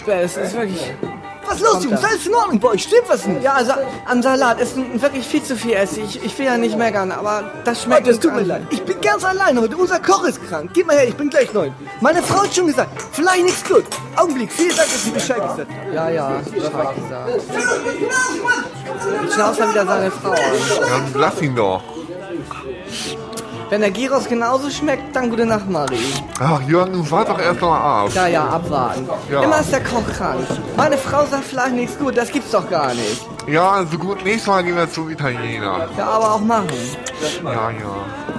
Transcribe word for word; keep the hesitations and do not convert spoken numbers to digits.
Es ist wirklich... Was ist los, Jungs? Alles in Ordnung bei euch? Stimmt was nicht? Ja, also am Salat ist wirklich viel zu viel Essen. Ich, ich will ja nicht meckern, aber das schmeckt... Oh, das tut mir leid. Ich bin ganz allein heute. Unser Koch ist krank. Gib mal her, ich bin gleich neu. Meine Frau hat schon gesagt, vielleicht nichts gut. Augenblick, vielen Dank, dass Sie Bescheid gesagt haben. Ja, ja, Bescheid gesagt. Jetzt schnauzt er wieder seine Frau an. Dann lass ihn doch. Wenn der Gyros genauso schmeckt, dann gute Nacht, Marie. Ach, Jürgen, wart doch erst mal ab. Ja, ja, abwarten. Ja. Immer ist der Koch krank. Meine Frau sagt vielleicht nichts gut, das gibt's doch gar nicht. Ja, also gut, nächstes Mal gehen wir zum Italiener. Ja, aber auch machen. Ja, ja.